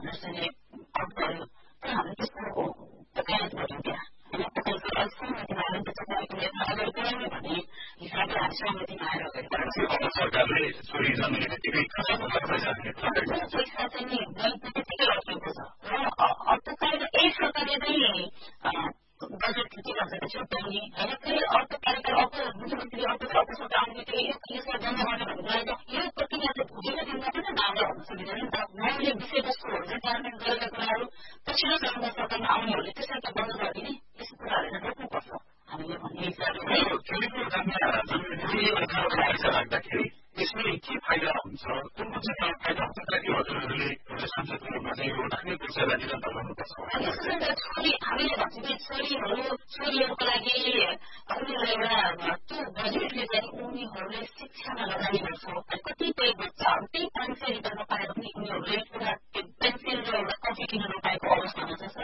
भन्ने आउट गर्यो तर हामी त्यसको वकालत गर्यौँ त्यहाँ होइन वकालतको सहमतिमा आएर त्यसको अगाडि बढाउने भन्ने हिसाबले हामी सहमतिमा आएर अगाडि सरकारले चोरी जमिन त्यतिकै पैसा चाहिँ नि बैङ्कमा त्यतिकै राखिएको छ र अर्को कार्यक्रम यही सरकारले चाहिँ बजेट छुट्टिरहेको छुट्याउने होइन फेरि अर्को कार्यक्रम अर्को मुख्यमन्त्री अर्को सरकार आउने यसलाई बन्द गर्ने भन्ने यो प्रक्रिया चाहिँ भोलिको दिनमा पनि राम्रो हुन सकिँदैन नि त मैले विषयवस्तुहरू चाहिँ कार्यान्वयन गरेका कुराहरू पछिल्लो चरणमा सरकारमा आउनेहरूले त्यसलाई त बन्द गरिदिने यस्तो कुराहरू चाहिँ रोक्नुपर्छ हामीले भन्ने हिसाबले राख्दाखेरि यसले के फाइदा हुन्छ कुन कुन चाहिँ फाइदा हुन्छ ताकि हजुरहरूले सांसदको रूपमा चाहिँ यो राख्ने विषयलाई निरन्तर गर्नुपर्छ हामीले भन्छौँ छोरीहरूको लागि उनीहरूलाई त्यो बजेटले चाहिँ उनीहरूले शिक्षामा लगानी गर्छ कतिपय बच्चाहरू त्यही 500 रुपियाँमा पाएर पनि उनीहरूले एउटा पेन्सिल र एउटा